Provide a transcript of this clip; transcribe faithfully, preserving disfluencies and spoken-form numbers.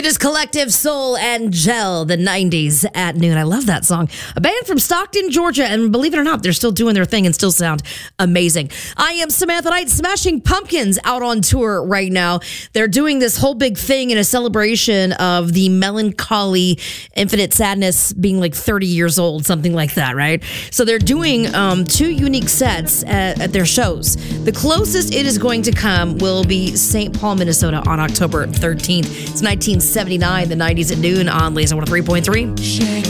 It is Collective Soul and Gel, the nineties at noon. I love that song. A band from Stockton, Georgia, and believe it or not, they're still doing their thing and still sound amazing. I am Samantha Knight. Smashing Pumpkins out on tour right now. They're doing this whole big thing in a celebration of the melancholy, infinite sadness being like thirty years old, something like that, right? So they're doing um, two unique sets at, at their shows. The closest it is going to come will be Saint Paul, Minnesota on October thirteenth. It's nineteen seventy-nine, the nineties at noon on Laser one oh three point three.